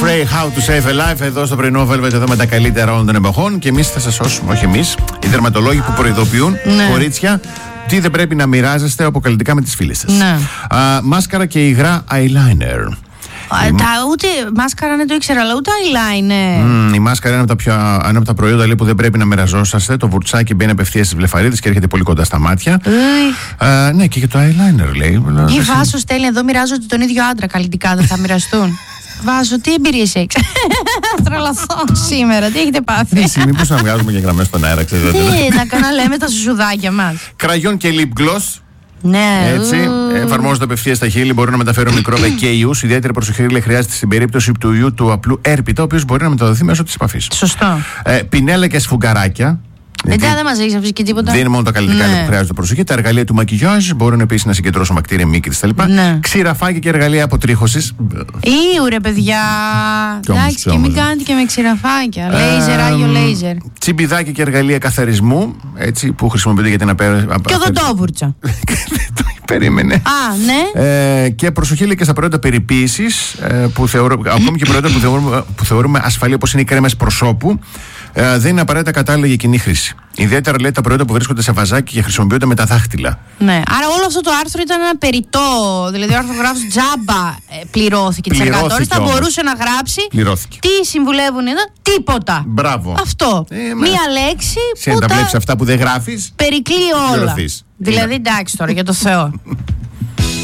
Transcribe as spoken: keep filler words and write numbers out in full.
Frey, How to Save a Life, εδώ στο πρωινό Velvet, εδώ με τα καλύτερα όλων των εποχών. Και εμείς θα σας σώσουμε, όχι εμείς, οι δερματολόγοι που προειδοποιούν, ναι, κορίτσια, τι δεν πρέπει να μοιράζεστε αποκαλυπτικά με τις φίλες σας. Ναι. Α, μάσκαρα και υγρά eyeliner. Τα, ούτε μάσκαρα δεν το ήξερα, αλλά ούτε eyeliner. Mm, η μάσκαρα είναι από τα, πιο, είναι από τα προϊόντα λέει, που δεν πρέπει να μοιραζόσαστε. Το βουρτσάκι μπαίνει απευθείας στις βλεφαρίδες και έρχεται πολύ κοντά στα μάτια. Uh, ναι, και για το eyeliner λέει. Η Βάσο στέλνει εδώ, μοιράζονται τον ίδιο άντρα καλλιτικά, δεν θα μοιραστούν. Βάζω, τι εμπειρίες έχεις? Τρελαθώ σήμερα, τι έχετε πάθει? Ναι, μήπως να βγάζουμε και γραμμές στον αέρα, ξέρετε. Τι, να κάνω λέμε τα σουσουδάκια μας. Κραγιόν και lip gloss. Ναι. Έτσι, εφαρμόζονται απευθείας στα χείλη, μπορούν να μεταφέρουν μικρόβια και ιούς. Ιδιαίτερη προσοχή λέει, χρειάζεται στην περίπτωση του ιού του απλού έρπιτα, ο οποίος μπορεί να μεταδοθεί μέσω της επαφής. Σωστό. Ε, πινέλα και σφουγγαράκια. Μετά δεν μας έχεις αφήσει και τίποτα. Δεν είναι μόνο τα καλλιτικά, ναι, που χρειάζονται προσοχή. Τα εργαλεία του μακιγιάζ μπορούν επίσης να συγκεντρώσουν μπακτήρια, μύκη κτλ. Ναι. Ξηραφάκια και εργαλεία αποτρίχωσης. Ήου ρε παιδιά. Εντάξει, και μην κάνετε και με ξηραφάκια. Λέιζερ, άγιο λέιζερ. Τσιμπιδάκια και εργαλεία καθαρισμού. Έτσι, που χρησιμοποιούνται για την απέραση. Και οδοντόβουρτσα. Περίμενε. Α, ναι. Ε, και προσοχή λέει και στα προϊόντα περιποίησης, ε, που θεωρώ, ακόμη και προϊόντα που θεωρούμε, που θεωρούμε ασφαλή, όπως είναι οι κρέμες προσώπου, ε, δεν είναι απαραίτητα κατάλληλα για κοινή χρήση. Ιδιαίτερα λέει τα προϊόντα που βρίσκονται σε βαζάκι και χρησιμοποιούνται με τα δάχτυλα. Ναι, άρα όλο αυτό το άρθρο ήταν ένα περιττό. Δηλαδή ο άρθρογράφος τζάμπα ε, πληρώθηκε τις εργατόρες. Θα μπορούσε να γράψει. Πληρώθηκε. Τι συμβουλεύουν εδώ? Τίποτα. Μπράβο. Αυτό. Ε, Μία λέξη. Σε να τα βλέπεις αυτά που δεν γράφεις. Περικλεί όλα. Πληρωθείς. Δηλαδή εντάξει τώρα, για το Θεό.